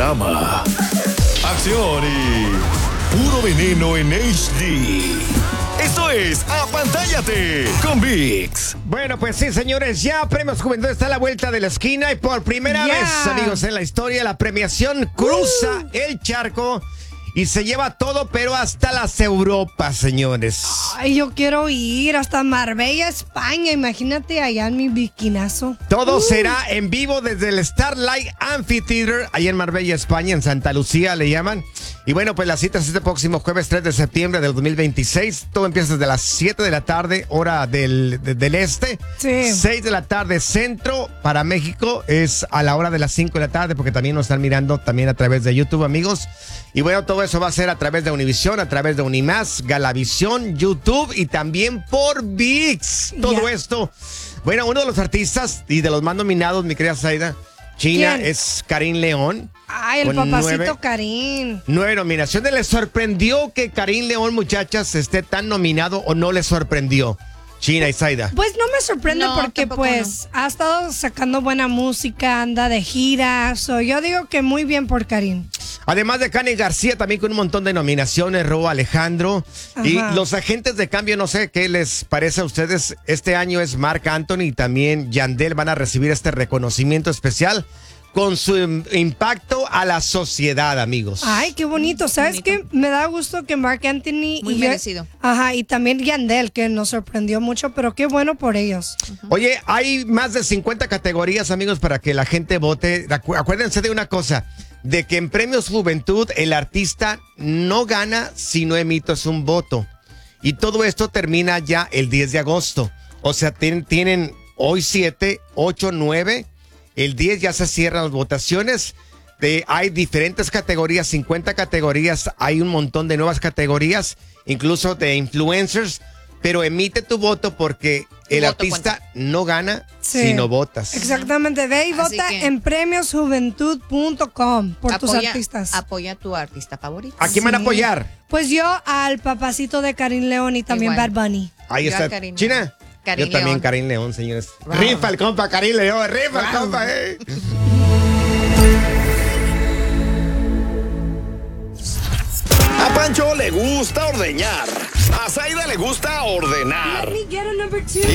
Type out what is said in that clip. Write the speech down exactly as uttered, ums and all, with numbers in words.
drama, acción y puro veneno en H D. Esto es Apantállate con ViX. Bueno, pues sí, señores, ya Premios Juventud está a la vuelta de la esquina y por primera Yeah. vez, amigos, en la historia, la premiación cruza Uh. el charco y se lleva todo, pero hasta las Europas, señores. Ay, yo quiero ir hasta Marbella, España. Imagínate allá en mi bikinazo. Todo Uh. será en vivo desde el Starlight Amphitheater, ahí en Marbella, España, en Santa Lucía le llaman. Y bueno, pues las citas este próximo jueves tres de septiembre del dos mil veintiséis. Todo empieza desde las siete de la tarde, hora del, de- del este. Sí. seis de la tarde centro para México. Es a la hora de las cinco de la tarde, porque también nos están mirando también a través de YouTube, amigos. Y bueno, todo eso va a ser a través de Univisión, a través de Unimás, Galavisión, YouTube y también por ViX. Todo Ya. esto. Bueno, uno de los artistas y de los más nominados, mi querida Zaida, China, ¿Quién? es Karim León. Ay, el con papacito nueve- Karim. Nueve nominaciones. ¿Les sorprendió que Karim León, muchachas, esté tan nominado o no les sorprendió? China y Zaida. Pues no me sorprende No, porque tampoco pues ha estado sacando buena música, anda de gira. So, yo digo que muy bien por Karim. Además de Cani García, también con un montón de nominaciones, Ro Alejandro. Y Ajá. los agentes de cambio, no sé qué les parece a ustedes. Este año es Marc Anthony y también Yandel van a recibir este reconocimiento especial con su im- impacto a la sociedad, amigos. Ay, qué bonito. ¿Sabes Bonito. qué? Me da gusto que Marc Anthony Muy y yo- merecido. ajá, y también Yandel, que nos sorprendió mucho, pero qué bueno por ellos. Oye, hay más de cincuenta categorías, amigos, para que la gente vote. Acu- Acuérdense de una cosa, de que en Premios Juventud el artista no gana si no emites un voto. Y todo esto termina ya el diez de agosto. O sea, tienen, tienen hoy siete, ocho, nueve. El diez ya se cierran las votaciones. De, hay diferentes categorías, cincuenta categorías. Hay un montón de nuevas categorías, incluso de influencers. Pero emite tu voto porque Tu el voto artista cuenta. no gana Sí. si no votas. Exactamente. Ve y Así vota que- en premios juventud punto com por tus Apoya- artistas. Apoya a tu artista favorito. ¿A quién van a Sí. apoyar? Pues yo al papacito de Karim León y también Igual. Bad Bunny. Ahí Yo a está. Karim China. León. Karim Yo también, León. Karim León, señores. Wow. Rifa el compa, Karim León. Rifa el Wow. compa, eh. A Pancho le gusta ordeñar. A Zaida le gusta ordenar.